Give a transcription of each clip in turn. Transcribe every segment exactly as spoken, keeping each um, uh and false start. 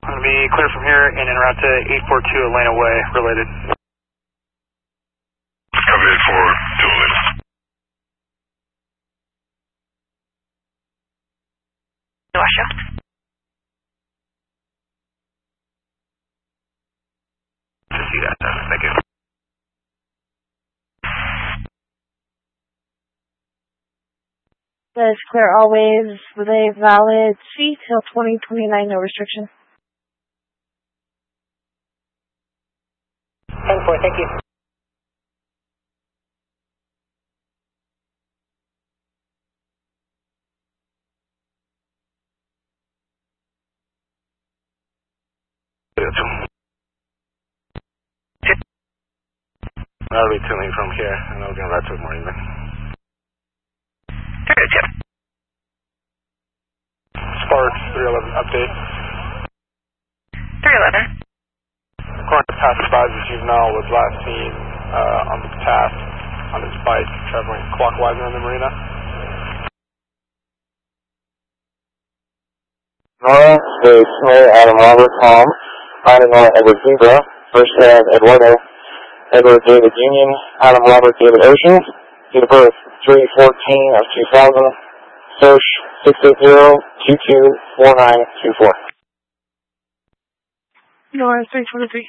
I'm going to be clear from here and en route to eight four two Elena Way, related. Copy eight four two Elena. Russia. To see that, uh, thank you. That is clear always with a valid seat till twenty twenty-nine, no restriction. ten four, thank you. I'll be tuning from here, and I'll get right to more evening. Sparks three eleven update. three eleven. According to past advisors, Juvenile was last seen uh, on the path on his bike traveling clockwise around the marina. Nora, Space, Mary, Adam, Robert, Tom, Adam, Nora, Edward, Zebra, First Tab, Eduardo, Edward, David, Union, Adam, Robert, David, Ocean, date of birth, three fourteen of two thousand, search, six eight zero two two four nine two four. Nora, three twenty-three.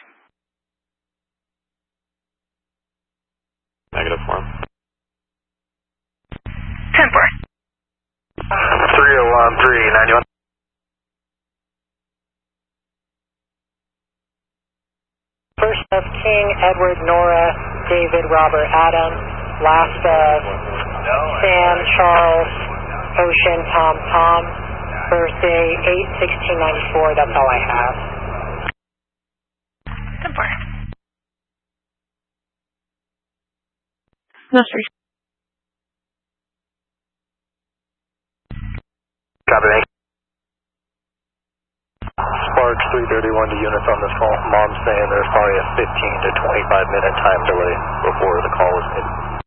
Negative form. ten four. three oh one, three ninety-one. First of King, Edward, Nora, David, Robert, Adam. Last of Sam, Charles, Ocean, Tom, Tom. Birthday eight sixteen ninety-four, that's all I have. ten four. No restriction. Copy. Sparks three thirty-one to units on this call. Mom's saying there's probably a fifteen to twenty-five minute time delay before the call was made.